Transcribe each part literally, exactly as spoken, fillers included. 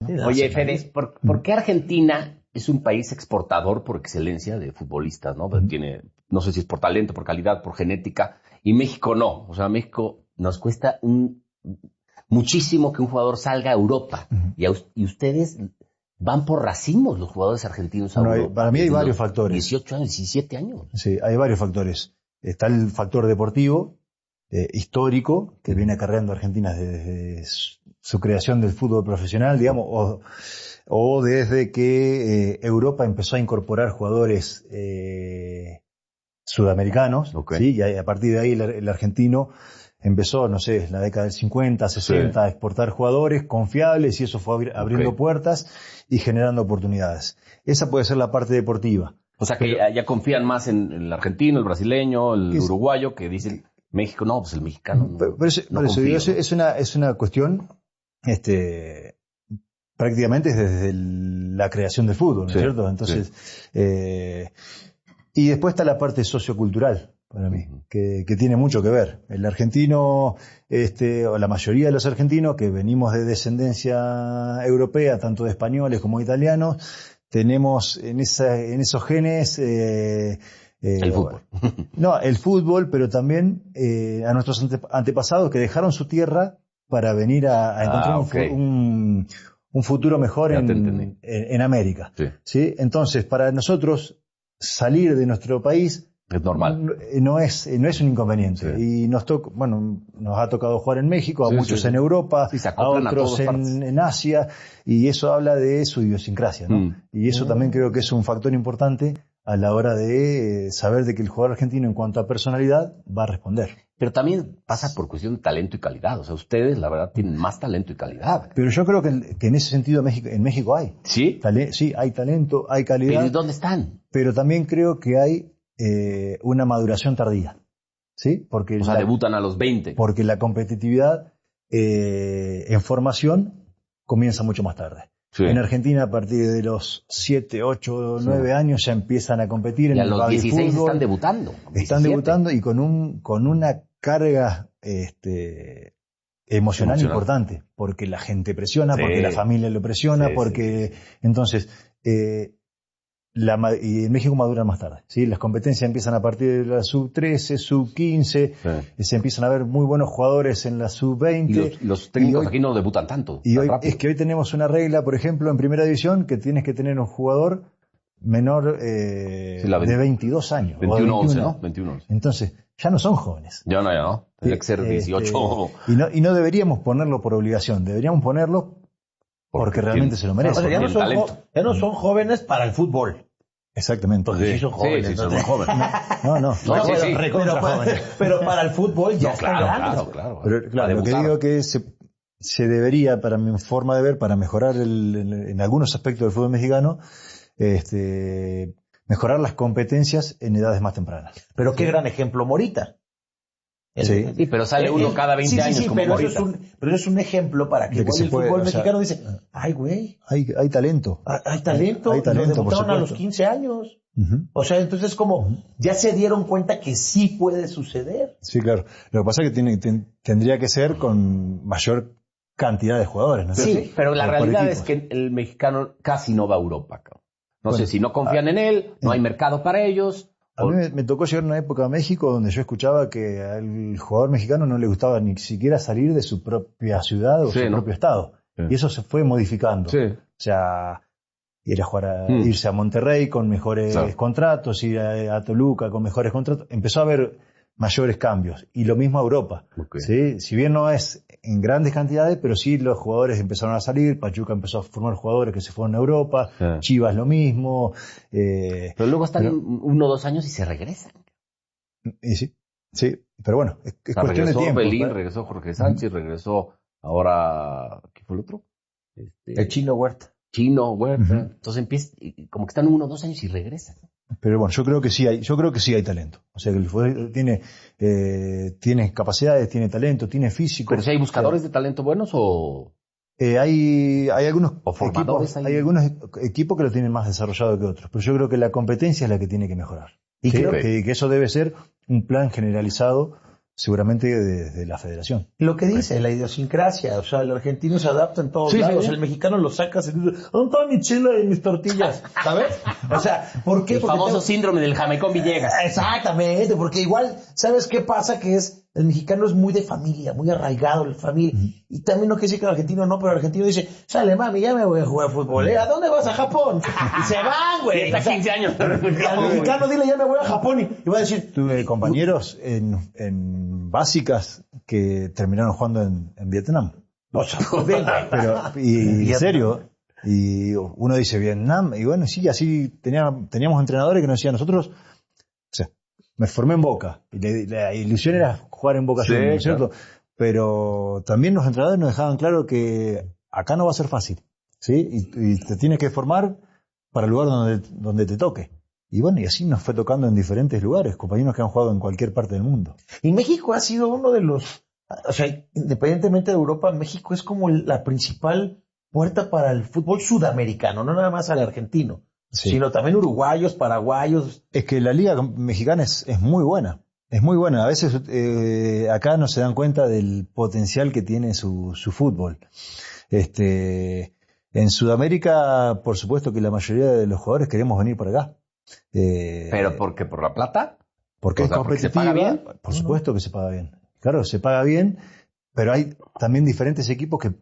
Oye, Fede, ¿por, ¿por qué Argentina es un país exportador por excelencia de futbolistas, ¿no? Uh-huh. Tiene, no sé si es por talento, por calidad, por genética, y México no. O sea, México nos cuesta un, muchísimo que un jugador salga a Europa. Uh-huh. Y, a, y ustedes van por racimos, los jugadores argentinos a bueno, Europa. Hay, para mí hay varios factores. dieciocho años, diecisiete años. Sí, hay varios factores. Está el factor deportivo, eh, histórico, que viene acarreando a Argentina desde su, su creación del fútbol profesional, digamos, o, o desde que eh, Europa empezó a incorporar jugadores eh, sudamericanos, okay. ¿sí? Y a partir de ahí el, el argentino empezó, no sé, en la década del cincuenta, sesenta, sí. a exportar jugadores confiables y eso fue abri- abriendo okay. puertas y generando oportunidades. Esa puede ser la parte deportiva. O sea que Pero, ya confían más en el argentino, el brasileño, el es, uruguayo, que dicen México, no, pues el mexicano no. Pero, pero eso, no eso, confío, eso, ¿no? es, una, es una cuestión este, prácticamente desde el, la creación del fútbol, ¿no es sí, cierto? Entonces, sí. eh, y después está la parte sociocultural, para mí, uh-huh. que, que tiene mucho que ver. El argentino, este, o la mayoría de los argentinos que venimos de descendencia europea, tanto de españoles como de italianos, tenemos en esa, en esos genes, eh, eh, el fútbol. No, el fútbol, pero también, eh, a nuestros ante, antepasados que dejaron su tierra para venir a, a encontrar ah, okay. un, un, un futuro mejor en, en, en América. Sí. ¿Sí? Entonces, para nosotros, salir de nuestro país, es normal. No es, no es un inconveniente. Sí. Y nos toca, bueno, nos ha tocado jugar en México, a sí, muchos sí, en Europa, sí, a otros a en, en Asia, y eso habla de su idiosincrasia, ¿no? Mm. Y eso mm. también creo que es un factor importante a la hora de saber de que el jugador argentino en cuanto a personalidad va a responder. Pero también pasa por cuestión de talento y calidad. O sea, ustedes, la verdad, tienen más talento y calidad. Pero yo creo que, que en ese sentido México, en México hay. ¿Sí? Tale- sí, hay talento, hay calidad. ¿Pero dónde están? Pero también creo que hay eh, una maduración tardía. ¿Sí? Porque o sea, la, debutan a los veinte. Porque la competitividad eh, en formación comienza mucho más tarde. Sí. En Argentina, a partir de los siete, ocho, nueve sí. años ya empiezan a competir y en a el los dieciséis fútbol. Están debutando. Están diecisiete. Debutando y con un con una carga este, emocional, emocional importante, porque la gente presiona, sí. porque la familia lo presiona, sí, porque sí. entonces eh, la, y en México maduran más tarde, ¿sí? Las competencias empiezan a partir de la sub trece, sub quince, sí. se empiezan a ver muy buenos jugadores en la sub veinte. Y los, los técnicos y hoy, aquí no debutan tanto. Y hoy rápido. Es que hoy tenemos una regla, por ejemplo, en primera división, que tienes que tener un jugador menor eh, sí, veinte, de veintidós años. veintiuno once, ¿no? veintiuno once. Entonces, ya no son jóvenes. Ya no, ya no. Tiene que ser dieciocho. Este, y, no, y no deberíamos ponerlo por obligación, deberíamos ponerlo porque, porque realmente se lo merecen. O sea, ya, no son jo- ya no son jóvenes para el fútbol. Exactamente. Porque sí, sí son jóvenes. Sí, sí, son jóvenes. No, no. no, no sí, sí. Pero, pero, pero para el fútbol ya no, están claro, grandes. Claro, claro. Pero claro, lo que digo que se, se debería, para mi forma de ver, para mejorar el, el, en algunos aspectos del fútbol mexicano, este, mejorar las competencias en edades más tempranas. Pero qué gran ejemplo Morita. El, sí. sí, pero sale uno el, cada veinte sí, años sí, sí, como pero Morita. Eso es un, pero es un ejemplo para que, que igual el puede, fútbol mexicano o sea, dice, ay güey. Hay, hay talento. Hay, hay talento. Hay, hay talento, lo debutaron a los quince años. Uh-huh. O sea, entonces como uh-huh. ya se dieron cuenta que sí puede suceder. Sí, claro. Lo que pasa es que tiene, ten, tendría que ser con mayor cantidad de jugadores, ¿no? Sí, sí, pero la pero realidad es que el mexicano casi no va a Europa. No bueno, sé, si no confían a, en él, no eh, hay mercado para ellos. A mí me, me tocó llegar a una época a México donde yo escuchaba que al jugador mexicano no le gustaba ni siquiera salir de su propia ciudad o sí, su ¿no? propio estado. Sí. Y eso se fue modificando. Sí. O sea, ir a jugar a, mm. irse a Monterrey con mejores sí. contratos, ir a, a Toluca con mejores contratos. Empezó a haber mayores cambios. Y lo mismo a Europa. Okay. ¿Sí? Si bien no es en grandes cantidades, pero sí los jugadores empezaron a salir. Pachuca empezó a formar jugadores que se fueron a Europa. Sí. Chivas lo mismo. Eh, pero luego están pero, uno o dos años y se regresan. Y sí, sí. Pero bueno, es, es o sea, cuestión de tiempo. Belín, ¿no? Regresó Jorge Sánchez, uh-huh. regresó ahora... ¿Qué fue el otro? Este, el Chino Huerta. Chino Huerta. Uh-huh. Entonces empieza, como que están uno o dos años y regresan. Pero bueno, yo creo que sí hay, yo creo que sí hay talento. O sea, que el fútbol tiene, eh, tiene capacidades, tiene talento, tiene físico. Pero si hay buscadores o sea, de talento buenos o... Eh, hay, hay algunos o formadores equipos, hay... hay algunos equipos que lo tienen más desarrollado que otros. Pero yo creo que la competencia es la que tiene que mejorar. Y sí, creo okay. que, que eso debe ser un plan generalizado, seguramente desde de la federación. Lo que dice, la idiosincrasia, o sea, el argentino se adapta en todos sí, lados, sí. El mexicano lo saca, se dice, ¿dónde está mi chela y mis tortillas? ¿Sabes? O sea, ¿por qué? El porque famoso tengo... síndrome del Jamecón Villegas. Exactamente, porque igual, ¿sabes qué pasa? Que es, el mexicano es muy de familia, muy arraigado en la familia, uh-huh. Y también no quiere decir que el argentino no, pero el argentino dice, sale mami, ya me voy a jugar fútbol, ¿eh? ¿A dónde vas? A Japón. Y se van, güey. Hasta quince años. Al mexicano dile, ya me voy a Japón, y, y va a decir... Tuve compañeros en, en básicas que terminaron jugando en, en Vietnam. O sea, pero, y, y en serio, y uno dice Vietnam, y bueno, sí, así tenía, teníamos entrenadores que nos decían, nosotros, o sea, me formé en Boca, y la, la ilusión era jugar en Boca, sí, ¿no es cierto? Claro. Pero también los entrenadores nos dejaban claro que acá no va a ser fácil, ¿sí? Y, y te tienes que formar para el lugar donde, donde te toque. Y bueno, y así nos fue tocando en diferentes lugares, compañeros que han jugado en cualquier parte del mundo. Y México ha sido uno de los, o sea, independientemente de Europa, México es como la principal puerta para el fútbol sudamericano, no nada más al argentino, sí. Sino también uruguayos, paraguayos. Es que la liga mexicana es, es muy buena, es muy buena. A veces eh, acá no se dan cuenta del potencial que tiene su, su fútbol. Este, en Sudamérica, por supuesto que la mayoría de los jugadores queremos venir para acá. Eh, ¿Pero por qué? ¿Por la plata? Porque o es sea, competitiva. ¿porque se paga bien? Por supuesto que se paga bien. Claro, se paga bien, pero hay también diferentes equipos que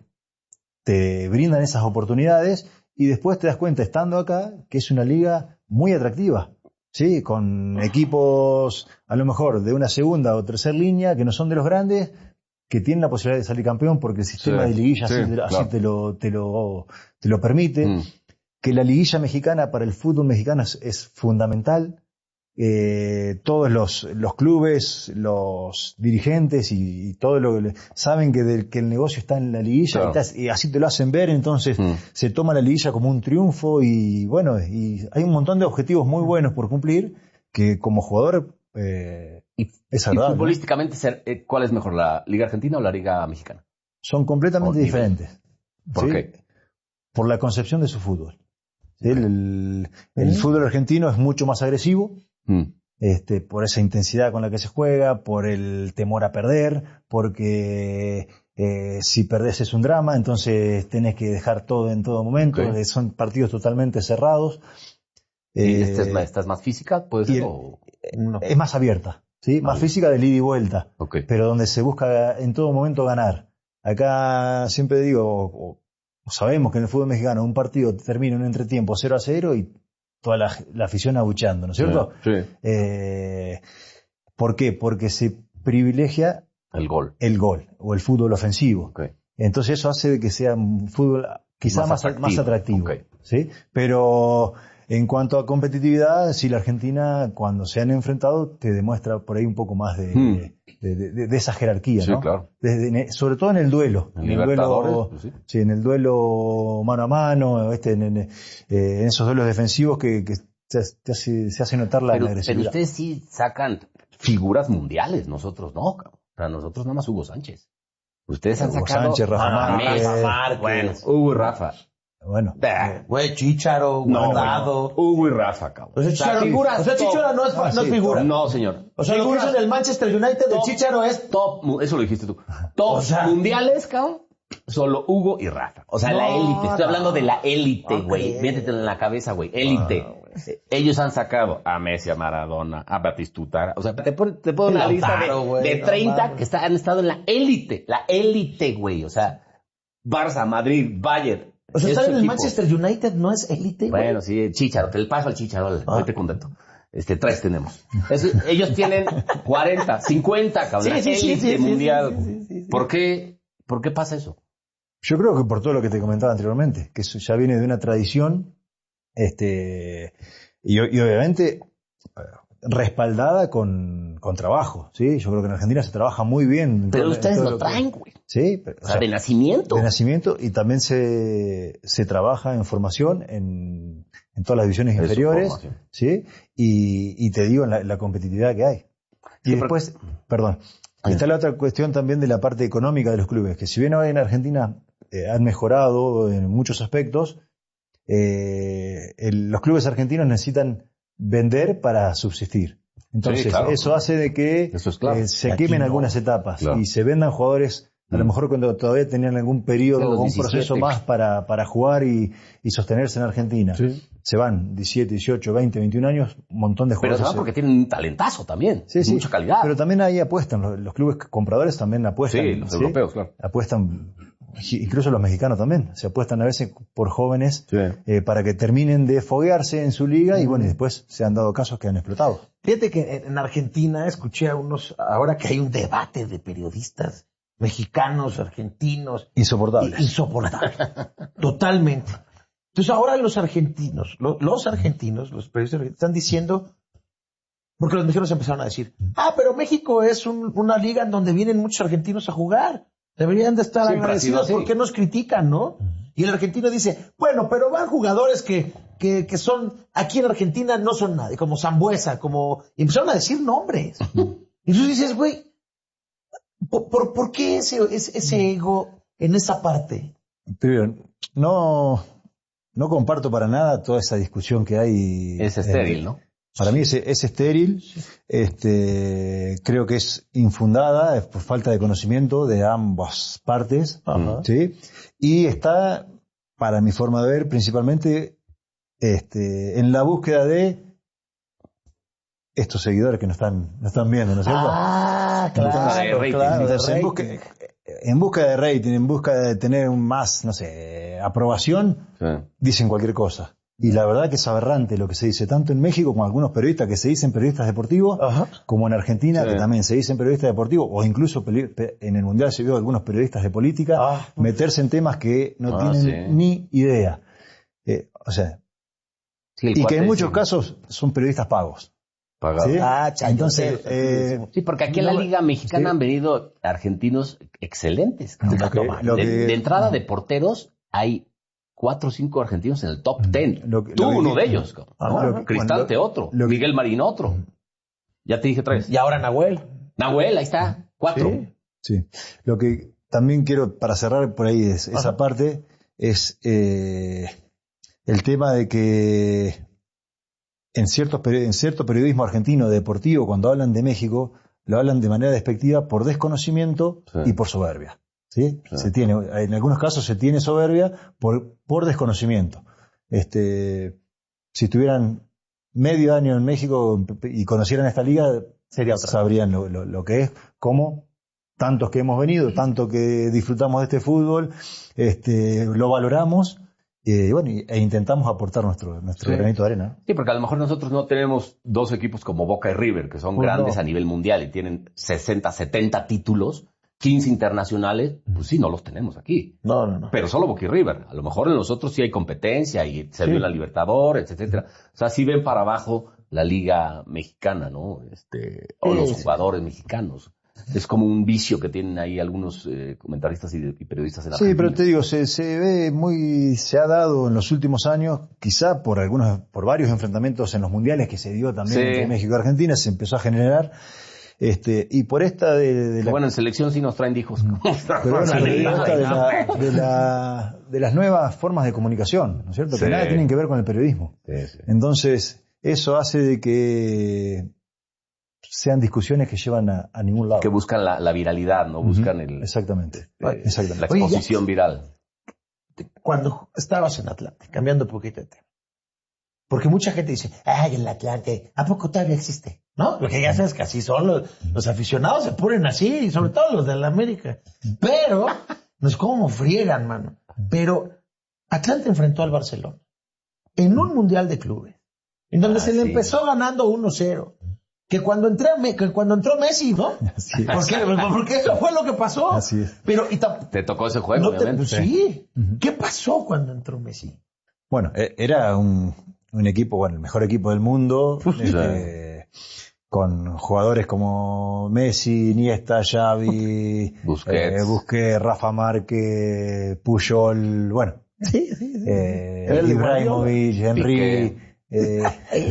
te brindan esas oportunidades y después te das cuenta, estando acá, que es una liga muy atractiva, ¿sí? Con equipos, a lo mejor, de una segunda o tercera línea, que no son de los grandes, que tienen la posibilidad de salir campeón porque el sistema sí, de liguilla sí, así, claro. así te, lo, te, lo, te lo permite. Mm. Que la liguilla mexicana para el fútbol mexicano es, es fundamental. Eh, todos los, los clubes, los dirigentes y, y todo lo que saben que, de, que el negocio está en la liguilla, claro. y, te, y así te lo hacen ver, entonces mm. se toma la liguilla como un triunfo y bueno, y hay un montón de objetivos muy buenos por cumplir que como jugador eh, y, es agradable. Y futbolísticamente, ser, ¿cuál es mejor, la Liga Argentina o la Liga Mexicana? Son completamente diferentes. ¿Por ¿sí? qué? Por la concepción de su fútbol. ¿sí? El, el, el fútbol argentino es mucho más agresivo. Mm. Este, por esa intensidad con la que se juega, por el temor a perder, porque eh, si perdés es un drama, entonces tenés que dejar todo en todo momento, okay. Son partidos totalmente cerrados. ¿Y eh, esta, es más, esta es más física? ¿Puede ser? El, o... no. Es más abierta, ¿sí? Más ah, física de ida y vuelta, okay. Pero donde se busca en todo momento ganar. Acá siempre digo, o, o sabemos que en el fútbol mexicano un partido termina en un entretiempo cero a cero y toda la, la afición abucheando, ¿no es cierto? Sí. sí. Eh, ¿Por qué? Porque se privilegia el gol, el gol o el fútbol ofensivo. Okay. Entonces eso hace que sea un fútbol quizá más, más atractivo, más atractivo okay. ¿sí? Pero en cuanto a competitividad, sí, la Argentina cuando se han enfrentado te demuestra por ahí un poco más de, hmm. de, de, de, de esa jerarquía, sí, ¿no? Claro. Desde, sobre todo en el duelo, en, en el duelo, pues sí. Sí, en el duelo mano a mano, este, en, en, eh, en esos duelos defensivos que, que te, te hace, se hace notar la, pero, la agresividad. Pero ustedes sí sacan figuras mundiales, nosotros no, cabrón. Para nosotros nada más Hugo Sánchez. Ustedes han Hugo sacado Sánchez, Rafa ah, Márquez, Rafa Márquez. Bueno, Hugo y Rafa. Bueno, güey, Chícharo, Guardado. No, Hugo y Rafa, cabrón. O sea, Chícharo, figuras, o sea, Chícharo no es, ah, no es figura. No, señor. O sea, figuras, lo que hizo en el Manchester United de Chícharo es top, eso lo dijiste tú. Top o sea, mundiales, cabrón. Solo Hugo y Rafa. O sea, no, la élite. Estoy no. hablando de la élite, güey. Okay. Métetelo en la cabeza, güey. Élite. Ah, ellos han sacado a Messi, a Maradona, a Batistuta. O sea, te pongo te pon una lista de, wey, de treinta no, que está, han estado en la élite. La élite, güey. O sea, Barça, Madrid, Bayern. O sea, estar en el equipo. Manchester United no es élite, güey. Bueno, sí, Chícharo. Te le paso al Chícharo. Ah. Te contento. Este, tres tenemos. Es, ellos tienen cuarenta, cincuenta, cabrón. Sí, sí, élite sí, sí, mundial. Sí, sí, sí, sí. ¿Por qué, por qué pasa eso? Yo creo que por todo lo que te comentaba anteriormente, que eso ya viene de una tradición, este, y, y obviamente respaldada con, con trabajo, ¿sí? Yo creo que en Argentina se trabaja muy bien. Pero ustedes lo traen, güey. Sí. Pero, o, sea, o sea, de nacimiento. De nacimiento, y también se, se trabaja en formación en, en todas las divisiones Eso, inferiores, formación. ¿Sí? Y, y te digo en la, la competitividad que hay. Y sí, después, pero... perdón, Ahí está la otra cuestión también de la parte económica de los clubes, que si bien hoy en Argentina eh, han mejorado en muchos aspectos, eh, el, los clubes argentinos necesitan vender para subsistir. Entonces, sí, claro. eso hace de que eso es claro. eh, se Aquí quemen no. algunas etapas Claro. y se vendan jugadores, a lo mejor cuando todavía tenían algún periodo o un diecisiete. proceso más para, para jugar y, y sostenerse en Argentina. Sí. Se van diecisiete, dieciocho, veinte, veintiún años, un montón de Pero jugadores. se van porque tienen un talentazo también, Sí, sí. mucha calidad. Pero también ahí apuestan, los, los clubes compradores también apuestan. Sí, los europeos, claro. Apuestan, incluso los mexicanos también, se apuestan a veces por jóvenes Sí. eh, para que terminen de foguearse en su liga y bueno, y después se han dado casos que han explotado. Fíjate que en Argentina escuché a unos, ahora que hay un debate de periodistas mexicanos, argentinos. Insoportables. Insoportables. Totalmente. Entonces ahora los argentinos, lo, los argentinos, los periodistas argentinos, están diciendo, porque los mexicanos empezaron a decir, ah, pero México es un, una liga en donde vienen muchos argentinos a jugar. Deberían de estar Siempre agradecidos ha sido así. porque nos critican, ¿no? Y el argentino dice, bueno, pero van jugadores que, que, que son, aquí en Argentina no son nadie, como Sambuesa, como, y empezaron a decir nombres. Y tú dices, güey, ¿por, por, ¿por qué ese, ese, ese ego en esa parte? Pero no, no comparto para nada toda esa discusión que hay. Es estéril, eh, ¿no? Para mí es, es estéril, este, creo que es infundada, es por falta de conocimiento de ambas partes, Ajá. ¿sí? Y está, para mi forma de ver, principalmente este, en la búsqueda de estos seguidores que nos están, nos están viendo, ¿no es cierto? Ah, Busca de claro, rating. claro. de Entonces, en, rating. busca, en busca de rating, en busca de tener un más, no sé, aprobación, Sí. dicen cualquier cosa. Y la verdad que es aberrante lo que se dice, tanto en México como algunos periodistas que se dicen periodistas deportivos, Ajá. como en Argentina Sí. que también se dicen periodistas deportivos, o incluso peli- pe- en el Mundial se vio algunos periodistas de política Ah. meterse en temas que no Ah, tienen sí. ni idea. Eh, o sea, Sí, el y que cuate en muchos sí, casos son periodistas pagos. pagado. ¿sí? Ah, chayoteros, Entonces, así eh, decimos. Sí, porque aquí en la No, Liga Mexicana sí. han venido argentinos excelentes. cabrón. Lo que- de, lo que- de entrada de porteros hay cuatro o cinco argentinos en el top ten. Lo que- Tú lo que- uno de ellos. cabrón, Ajá, ¿no? lo que- Cristante lo- otro. lo que- Miguel Marín otro. Ya te dije tres. Y ahora Nahuel. Nahuel, ahí está. Cuatro. Sí. Sí. Lo que también quiero, para cerrar por ahí es, esa Ajá. parte, es eh, el tema de que en, ciertos, peri- en cierto periodismo argentino deportivo, cuando hablan de México, lo hablan de manera despectiva por desconocimiento Sí. y por soberbia. ¿sí? Sí. Se tiene, en algunos casos se tiene soberbia por, por desconocimiento. Este, si tuvieran medio año en México y conocieran esta liga, Sería otra. sabrían lo, lo, lo que es, como tantos que hemos venido, tanto que disfrutamos de este fútbol, este, lo valoramos eh, bueno, y- e intentamos aportar nuestro, nuestro Sí. granito de arena. Sí, porque a lo mejor nosotros no tenemos dos equipos como Boca y River, que son Pues grandes no. a nivel mundial y tienen sesenta, setenta títulos, quince internacionales. Pues sí, no los tenemos aquí. No, no, no. Pero solo Boca y River. A lo mejor en los otros sí hay competencia y se Sí. vio en la Libertadores, etcétera. O sea, sí ven para abajo la liga mexicana, ¿no? Este, o Sí, los sí. jugadores mexicanos. Es como un vicio que tienen ahí algunos eh, comentaristas y, y periodistas en Sí, Argentina. pero te digo, se, se ve muy, se ha dado en los últimos años, quizá por algunos, por varios enfrentamientos en los mundiales que se dio también Sí. entre México y Argentina, se empezó a generar, este, y por esta de, de la, Bueno, en selección sí nos traen hijos. pero bueno, Sí, pero digo, esta de, no, la, bueno. de, la- de las nuevas formas de comunicación, ¿no es cierto? Sí. Que nada tienen que ver con el periodismo. Sí, sí. Entonces, eso hace de que sean discusiones que llevan a, a ningún lado. Que buscan la, la viralidad, ¿no? Buscan el, Exactamente. eh, Exactamente. la Oye, ya- exposición viral. Cuando estabas en Atlante, cambiando un poquito de tema. Porque mucha gente dice, ay, el Atlante, ¿a poco todavía existe? ¿No? Porque ya sabes que así son los, los aficionados, se ponen así, y sobre todo los de la América. Pero, no es como friegan, mano. Pero Atlante enfrentó al Barcelona en un Mundial de Clubes, en donde Ah, se le sí. empezó ganando uno cero. Que cuando, entré, a Me- que cuando entró Messi, ¿no? Así es. ¿Por qué? Porque eso fue lo que pasó. Así es. Pero, y tam- Te tocó ese juego, no te- obviamente. sí. ¿Qué pasó cuando entró Messi? Bueno, eh, era un, un equipo, bueno, el mejor equipo del mundo, este, con jugadores como Messi, Iniesta, Xavi, Busquets. eh, Busquets, Rafa Márquez, Puyol, bueno, Sí, sí, sí. eh, Era el de Ibrahimovic, Henry, Piqué. eh,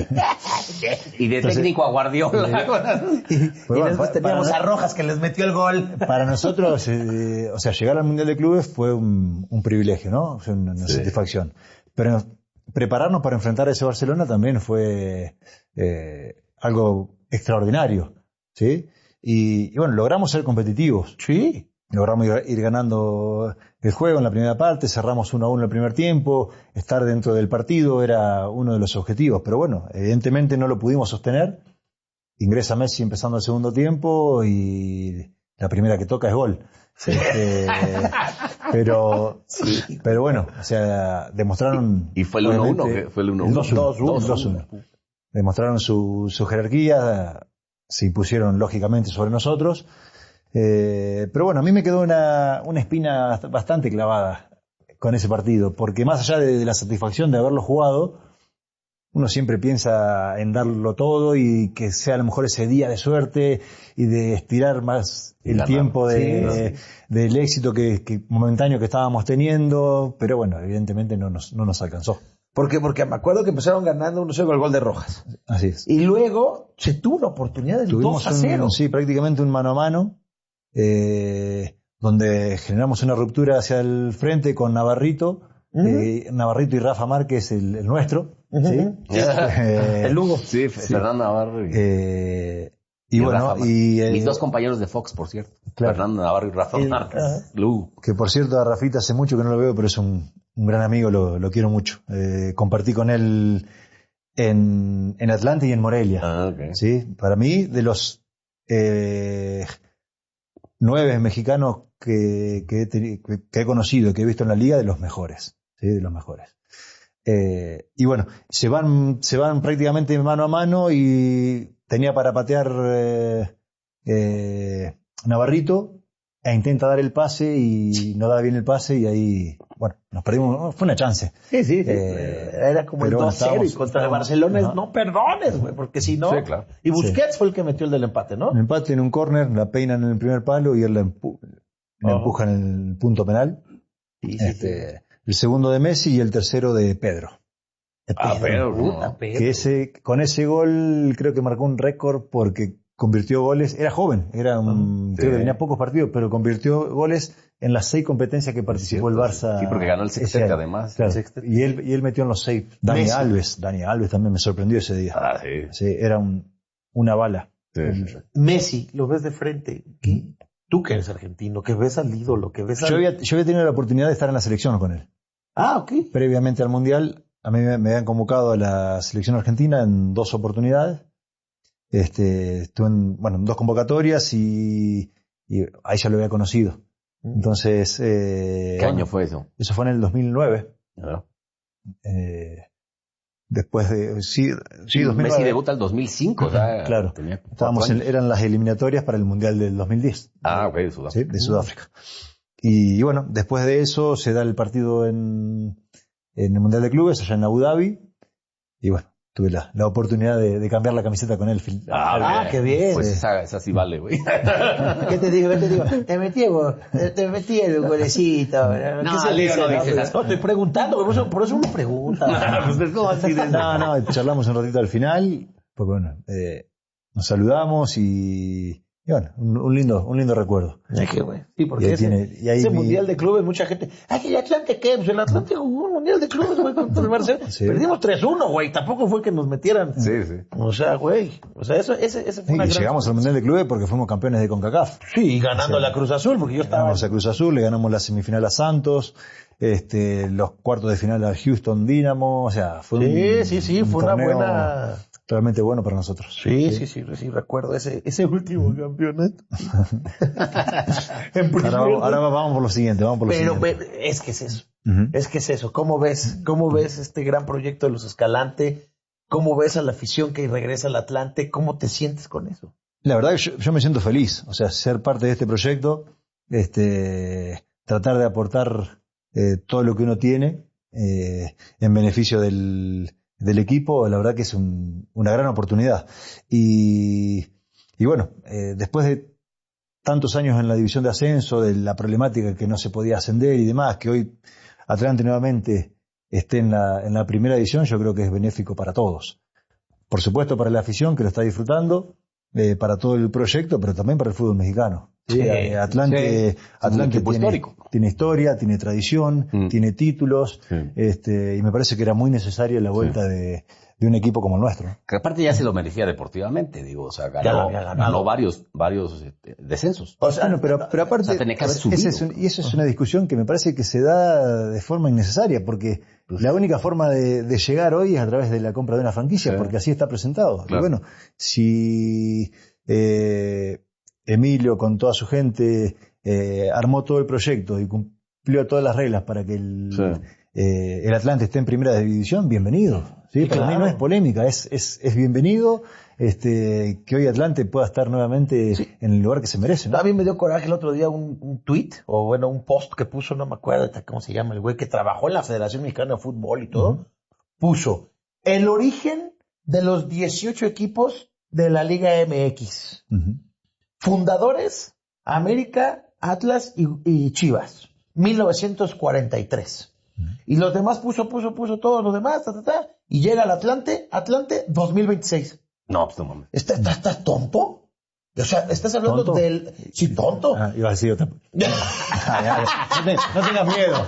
Y de Entonces- técnico a Guardiola. Y, y bueno, después pa- teníamos para- a Rojas que les metió el gol. para nosotros, eh, o sea, llegar al Mundial de Clubes fue un, un privilegio, ¿no? Fue una, una Sí. satisfacción. Pero prepararnos para enfrentar a ese Barcelona también fue eh, algo extraordinario, ¿sí? Y, y bueno, logramos ser competitivos. Sí. Logramos ir, ir ganando el juego en la primera parte, cerramos uno a uno el primer tiempo, estar dentro del partido era uno de los objetivos, pero bueno, evidentemente no lo pudimos sostener. Ingresa Messi empezando el segundo tiempo y la primera que toca es gol. Sí. Este, pero, sí. pero bueno, o sea, demostraron... ¿Y fue el uno uno? ¿Fue el uno uno? El dos uno. Demostraron su, su jerarquía, se impusieron lógicamente sobre nosotros. Eh, pero bueno, a mí me quedó una, una espina bastante clavada con ese partido, porque más allá de, de la satisfacción de haberlo jugado, uno siempre piensa en darlo todo y que sea a lo mejor ese día de suerte y de estirar más el tiempo de, sí, sí. del éxito que, que momentáneo que estábamos teniendo, pero bueno, evidentemente no nos, no nos alcanzó. ¿Por qué? Porque me acuerdo que empezaron ganando uno cero con el gol de Rojas. Así es. Y luego se tuvo la oportunidad del Tuvimos dos a cero. Un, sí, prácticamente un mano a mano, eh, donde generamos una ruptura hacia el frente con Navarrito, uh-huh. eh, Navarrito y Rafa Márquez, el, el nuestro. Uh-huh. ¿Sí? eh, el Lugo. Sí, sí. Fernando Navarro. Y, eh, y, y bueno, Rafa, y eh, mis dos compañeros de Fox, por cierto. Claro. Fernando Navarro y Rafa el, Márquez. Uh-huh. Lugo. Que por cierto, a Rafita hace mucho que no lo veo, pero es un, un gran amigo, lo, lo quiero mucho. Eh, compartí con él en, en Atlanta y en Morelia. Ah, okay. ¿Sí? Para mí, de los eh, nueve mexicanos que, que, he teni- que, que he conocido, que he visto en la liga, de los mejores. ¿Sí? De los mejores. Eh, y bueno, se van, se van prácticamente mano a mano y tenía para patear eh, eh, Navarrito e intenta dar el pase y no da bien el pase y ahí, bueno, nos perdimos, fue una chance. Sí, sí, sí. Eh, Era como el dos cero y contra el Barcelona es, no perdones, güey, porque si no... Sí, claro. Y Busquets sí. fue el que metió el del empate, ¿no? Un empate en un córner, la peinan en el primer palo y él la, empu- la Oh. empuja en el punto penal. Sí, sí, este, sí. El segundo de Messi y el tercero de Pedro. Ah, Pedro, puta, no. Pedro. Que ese, con ese gol creo que marcó un récord porque convirtió goles, era joven, era un, Sí. creo que tenía pocos partidos, pero convirtió goles en las seis competencias que participó cierto, el Barça. sí, porque ganó el ese sextete año. además. Claro. El sextete. Y él, y él metió en los seis. Dani Messi. Alves, Dani Alves también me sorprendió ese día. Ah, sí. Sí, era un, una bala. Sí, sí, sí. Messi, lo ves de frente. ¿Qué? Tú que eres argentino, que ves al ídolo, que ves al... Yo había, yo había tenido la oportunidad de estar en la selección con él. Ah, ok. Previamente al Mundial, a mí me, me habían convocado a la selección argentina en dos oportunidades. Este, estuve en, bueno, en dos convocatorias y, y ahí ya lo había conocido. Entonces, eh, ¿Qué año fue eso? eso fue en el dos mil nueve. ¿No? Eh, después de, sí, sí, dos mil nueve. Messi debuta el dos mil cinco, o sea, Claro. tenía cuatro Estábamos en, años. eran las eliminatorias para el Mundial del dos mil diez. Ah, ok, de Sudáfrica. ¿Sí? De Sudáfrica. Y, y bueno, después de eso se da el partido en, en el Mundial de Clubes, allá en Abu Dhabi. Y bueno, tuve la, la oportunidad de, de cambiar la camiseta con él. Ah, bien. qué bien. Pues esa, esa sí vale, güey. ¿Qué te digo? ¿Qué te digo? Te metí, vos, te metí el golecito. No, ¿Qué se Leo, dice? no dices No, eso. no, estoy preguntando, por eso, por eso uno pregunta. Pues es como así de- No, no, charlamos un ratito al final, porque bueno, eh, nos saludamos y, y bueno, un, un lindo, un lindo recuerdo. Es que, güey, sí, Y porque ahí ese, tiene- y ahí ese mi- mundial de clubes, mucha gente, ay, que el Atlante, ¿qué? Pues el Atlante jugó un mundial de clubes, güey, contra el Barcelona. Sí. Perdimos tres uno, güey, tampoco fue que nos metieran. Sí, sí. O sea, güey, o sea, eso, ese, ese fue Sí, una y gran... llegamos al Mundial de Clubes porque fuimos campeones de CONCACAF. Sí, ganando Sí. la Cruz Azul, porque yo estaba... Ganamos a Cruz Azul, le ganamos la semifinal a Santos, este, los cuartos de final a Houston Dynamo, o sea, fue Sí, un, sí, sí, un fue una torneo buena... realmente bueno para nosotros. Sí, sí, sí, sí, recuerdo ese, ese último campeonato. En primer Ahora, vamos- lugar. ahora vamos por lo siguiente, vamos por lo Pero, siguiente. pero es que es eso. Ujú. Es que es eso. ¿Cómo ves? ¿Cómo ves este gran proyecto de los Escalante? ¿Cómo ves a la afición que regresa al Atlante? ¿Cómo te sientes con eso? La verdad que yo, yo me siento feliz, o sea, ser parte de este proyecto, este, tratar de aportar eh, todo lo que uno tiene eh, en beneficio del, del equipo, la verdad que es un- una gran oportunidad. Y, y bueno, eh, después de tantos años en la división de ascenso, de la problemática que no se podía ascender y demás, que hoy Atlante nuevamente esté en la, en la primera división, yo creo que es benéfico para todos. Por supuesto para la afición que lo está disfrutando, eh, para todo el proyecto, pero también para el fútbol mexicano. Sí, sí, Atlante, sí. Atlante tiene, histórico. tiene historia, tiene tradición, mm. tiene títulos, sí. este, y me parece que era muy necesaria la vuelta sí. de, de un equipo como el nuestro. Que aparte ya se lo merecía deportivamente, digo, o sea, ganó, ganó varios, varios este, descensos. O sea, bueno, pero, pero aparte, o sea, tenía que haber subido. Es un, y eso es una discusión que me parece que se da de forma innecesaria, porque pues, la única forma de, de llegar hoy es a través de la compra de una franquicia, sí. porque así está presentado. Claro. Y bueno, si eh, Emilio con toda su gente eh, armó todo el proyecto y cumplió todas las reglas para que el, sí. eh, el Atlante esté en primera división, bienvenido. ¿sí? Para claro. mí no es polémica, es, es, es bienvenido este, que hoy Atlante pueda estar nuevamente sí. en el lugar que se merece. ¿no? A mí me dio coraje el otro día un, un tweet, o bueno, un post que puso, no me acuerdo cómo se llama, el güey que trabajó en la Federación Mexicana de Fútbol y todo, uh-huh. puso el origen de los dieciocho equipos de la Liga M X. Uh-huh. Fundadores, América, Atlas y, y Chivas, mil novecientos cuarenta y tres. Uh-huh. Y los demás puso, puso, puso todos los demás, ta, ta, ta, y llega al Atlante, Atlante dos mil veintiséis. No, pues no mames. ¿Estás está, está tonto? O sea, estás hablando ¿Tonto? del... Sí, tonto. Ah, iba a decir otra... no, te, no tengas miedo.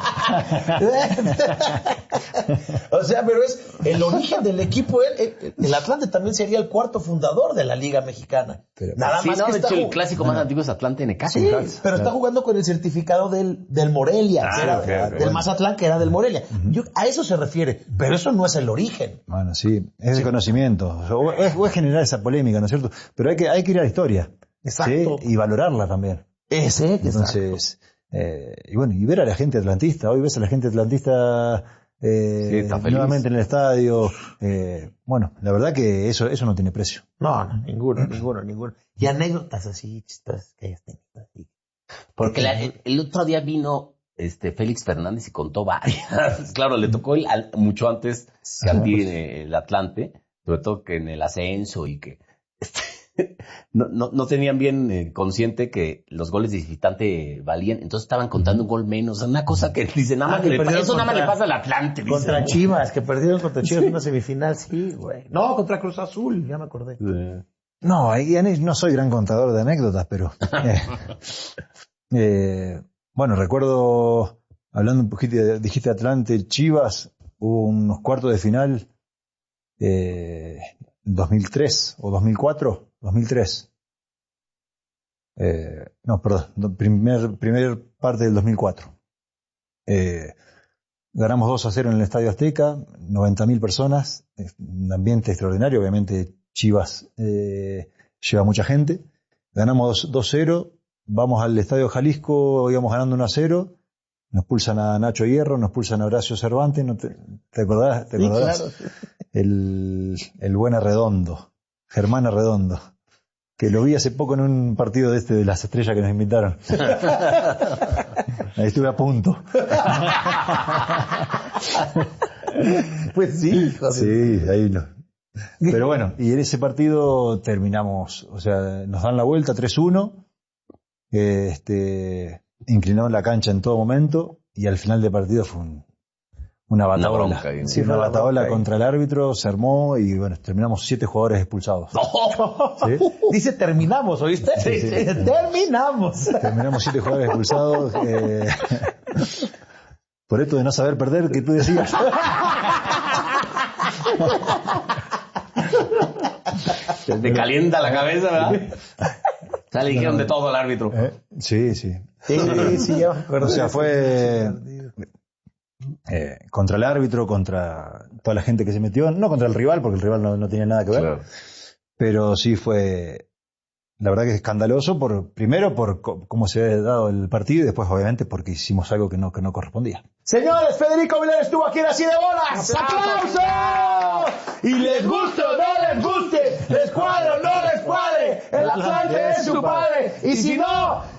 O sea, pero es el origen del equipo. El, el Atlante también sería el cuarto fundador de la Liga Mexicana. Pero, Nada sí, más no, que de está hecho, el clásico más no. antiguo es Atlante Necaxa. Sí, pero claro. está jugando con el certificado del, del Morelia, ah, que era, okay, okay, del bueno. Mazatlán, que era del Morelia. Uh-huh. Yo, a eso se refiere, pero eso no es el origen. Bueno, sí, es sí. el conocimiento. O es, o es generar esa polémica, ¿no es cierto? Pero hay que, hay que ir a la historia. Exacto. ¿sí? Y valorarla también. Ese, Entonces, eh, y bueno, y ver a la gente atlantista. Hoy ves a la gente atlantista eh, sí, nuevamente en el estadio. Eh, bueno, la verdad que eso eso no tiene precio. No, no, ninguno, ninguno, ninguno. Y anécdotas así, chistas que hayas tenido así. Porque la, el, el otro día vino este Félix Fernández y contó varias. Claro, le tocó el, al, mucho antes que a ti en el Atlante, sobre todo que en el ascenso y que... Este, No, no, no tenían bien eh, consciente que los goles de visitante valían, entonces estaban contando un gol menos, una cosa que dice nada más ah, que, que le pasa, eso contra, nada más le pasa al Atlante. Contra dice, Chivas, que perdieron contra Chivas en una semifinal, sí, güey. No, contra Cruz Azul, ya me acordé. Sí. No, no soy gran contador de anécdotas, pero eh, eh, bueno, recuerdo, hablando un poquito, dijiste Atlante, Chivas, hubo unos cuartos de final eh, dos mil tres o dos mil cuatro. dos mil tres. Eh, no, perdón, primer, primer parte del dos mil cuatro. Eh, ganamos dos a cero en el Estadio Azteca, noventa mil personas, un ambiente extraordinario, obviamente Chivas eh, lleva mucha gente. Ganamos dos cero, vamos al Estadio Jalisco, íbamos ganando uno a cero, nos pulsan a Nacho Hierro, nos pulsan a Horacio Cervantes, ¿no te, ¿te acordás? ¿Te acordás? Sí, claro. El, el buen Arredondo. Germán Arredondo, que lo vi hace poco en un partido de este de las estrellas que nos invitaron. Ahí estuve a punto. Pues sí, joder. Sí, ahí no. Pero bueno, y en ese partido terminamos, o sea, nos dan la vuelta tres uno, este, inclinado en la cancha en todo momento, y al final del partido fue un... Una bataola, una, bronca, sí, una, una bataola contra el árbitro, se armó y bueno, terminamos siete jugadores expulsados. No. ¿Sí? Dice terminamos, ¿oíste? Sí, sí, sí. Terminamos. Terminamos siete jugadores expulsados. Eh, por esto de no saber perder, que tú decías. Te calienta la cabeza, ¿verdad? O sea, le dijeron no, de todo al árbitro. Eh, sí, sí. Sí, sí, ya me acuerdo. O sea, fue... Eh, contra el árbitro, contra toda la gente que se metió, no contra el rival, porque el rival no, no tenía nada que ver, claro. Pero sí fue, la verdad que es escandaloso, por primero por co- cómo se ha dado el partido y después obviamente porque hicimos algo que no, que no correspondía. Señores, Federico Vilar estuvo aquí en Así de Bolas. ¡Aplausos! Y les guste o no les guste, les cuadre o no les cuadre, el Atlante es su padre, y si no...